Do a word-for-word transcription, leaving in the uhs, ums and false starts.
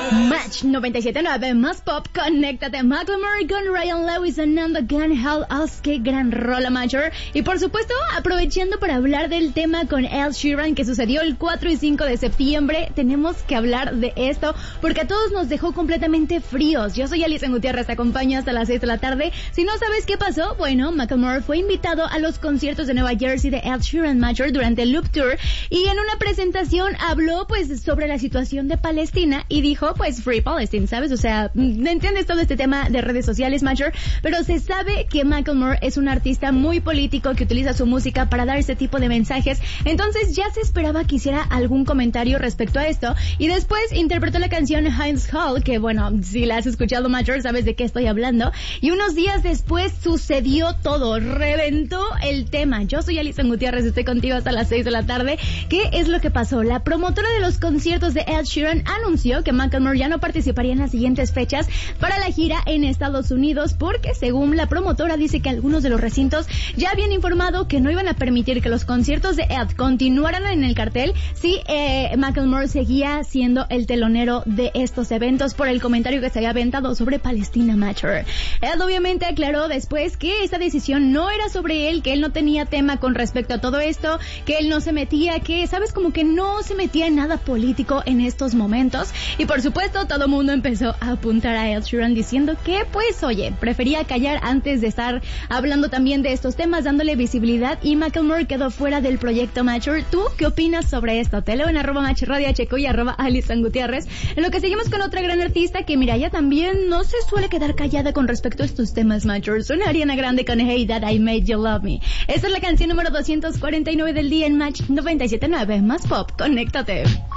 Match noventa y siete punto nueve más pop, conéctate. Macklemore con Ryan Lewis sonando Can't Help Us. Qué gran rola, Major. Y por supuesto, aprovechando para hablar del tema con Ed Sheeran que sucedió el cuatro y cinco de septiembre, tenemos que hablar de esto porque a todos nos dejó completamente fríos. Yo soy Alison Gutiérrez, te acompaño hasta las seis de la tarde. Si no sabes qué pasó, bueno, Macklemore fue invitado a los conciertos de Nueva Jersey de Ed Sheeran, Major, durante el Loop Tour, y en una presentación habló pues sobre la situación de Palestina y dijo pues Free Palestine, ¿sabes? O sea, no entiendes todo este tema de redes sociales, Major, pero se sabe que Macklemore es un artista muy político que utiliza su música para dar este tipo de mensajes. Entonces ya se esperaba que hiciera algún comentario respecto a esto, y después interpretó la canción Heinz Hall, que bueno, si la has escuchado, Major, sabes de qué estoy hablando, y unos días después sucedió todo, reventó el tema. Yo soy Alison Gutiérrez, estoy contigo hasta las seis de la tarde. ¿Qué es lo que pasó? La promotora de los conciertos de Ed Sheeran anunció que Macklemore ya no participaría en las siguientes fechas para la gira en Estados Unidos, porque según la promotora dice que algunos de los recintos ya habían informado que no iban a permitir que los conciertos de Ed continuaran en el cartel si eh, Macklemore seguía siendo el telonero de estos eventos por el comentario que se había aventado sobre Palestina, Major. Ed obviamente aclaró después que esta decisión no era sobre él, que él no tenía tema con respecto a todo esto, que él no se metía, que sabes, como que no se metía en nada político en estos momentos. Y por supuesto todo el mundo empezó a apuntar a Ed Sheeran diciendo que pues oye, prefería callar antes de estar hablando también de estos temas, dándole visibilidad, y Macklemore quedó fuera del proyecto, Major. ¿Tú qué opinas sobre esto? Te leo en arroba Match Radio Checo y arroba Alison Gutiérrez. En lo que seguimos con otra gran artista que mira, ella también no se suele quedar callada con respecto a estos temas, Major. Suena Ariana Grande con Hey That I Made You Love Me. Esta es la canción número doscientos cuarenta y nueve del día en Match noventa y siete punto nueve más pop. Conéctate.